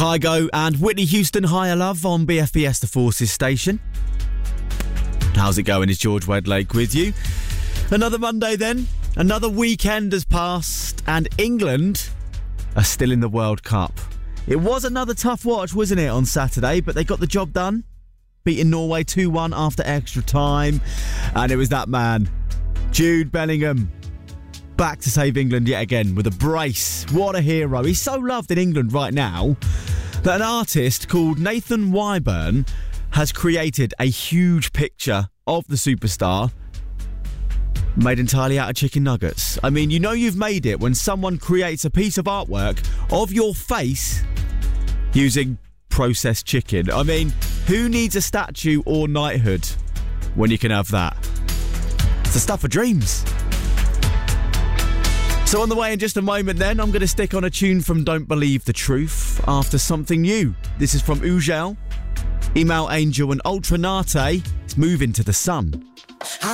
Kygo and Whitney Houston, Higher Love on BFBS The Forces station. How's it going? It's George Wedlake with you. Another Monday then. Another weekend has passed and England are still in the World Cup. It was another tough watch, wasn't it, on Saturday, but they got the job done. Beating Norway 2-1 after extra time. And it was that man, Jude Bellingham, back to save England yet again with a brace. What a hero. He's so loved in England right now that an artist called Nathan Wyburn has created a huge picture of the superstar made entirely out of chicken nuggets. I mean, you know you've made it when someone creates a piece of artwork of your face using processed chicken. I mean, who needs a statue or knighthood when you can have that? It's the stuff of dreams. So on the way in just a moment then, I'm going to stick on a tune from Don't Believe the Truth after something new. This is from Ugel, Email Angel and Ultranate. It's Moving to the Sun.